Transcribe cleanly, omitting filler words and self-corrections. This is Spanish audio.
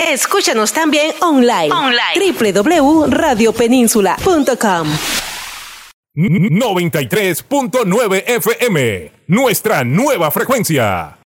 Escúchanos también online. www.radiopeninsula.com. 93.9 FM, nuestra nueva frecuencia.